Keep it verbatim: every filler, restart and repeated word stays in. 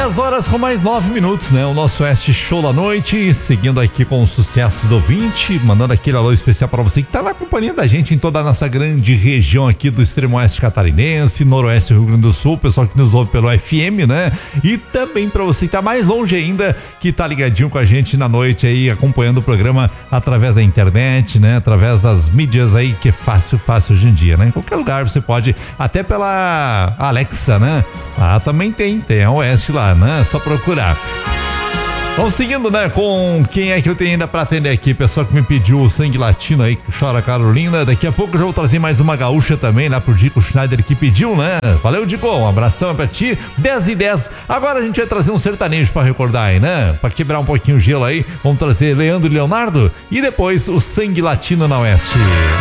dez horas com mais nove minutos, né? O nosso Oeste Show da Noite, seguindo aqui com o sucesso do ouvinte, mandando aquele alô especial para você que tá na companhia da gente em toda a nossa grande região aqui do extremo oeste catarinense, noroeste do Rio Grande do Sul, pessoal que nos ouve pelo F M, né? E também para você que tá mais longe ainda, que tá ligadinho com a gente na noite aí, acompanhando o programa através da internet, né? Através das mídias aí, que é fácil, fácil hoje em dia, né? Em qualquer lugar você pode, até pela Alexa, né? Lá também tem, tem a Oeste lá, né? É só procurar. Vamos seguindo, né, com quem é que eu tenho ainda pra atender aqui, pessoal que me pediu o sangue latino aí, que chora Carolina. Daqui a pouco eu já vou trazer mais uma gaúcha também, lá pro Dico Schneider que pediu, né? Valeu, Dico, um abração pra ti. dez e dez. Agora a gente vai trazer um sertanejo pra recordar aí, né? Pra quebrar um pouquinho o gelo aí, vamos trazer Leandro e Leonardo e depois o sangue latino na Oeste.